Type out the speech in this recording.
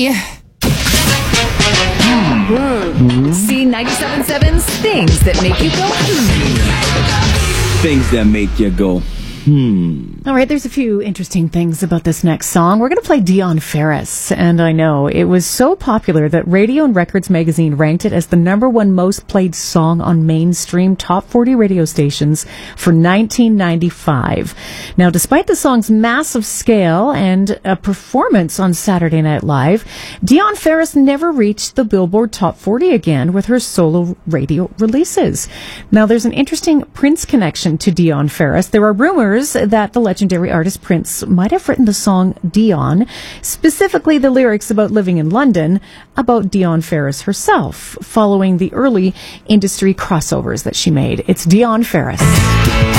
Yeah. See 97.7's things that make you go, Things that make you go, All right, there's a few interesting things about this next song. We're going to play Dion Ferris, and I know it was so popular that Radio and Records magazine ranked it as the #1 most played song on mainstream top 40 radio stations for 1995. Now, despite the song's massive scale and a performance on Saturday Night Live, Dion Ferris never reached the Billboard Top 40 again with her solo radio releases. Now, there's an interesting Prince connection to Dion Ferris. There are rumors that the legendary artist Prince might have written the song Dion, specifically the lyrics about living in London, about Dion Ferris herself, following the early industry crossovers that she made. It's Dion Ferris.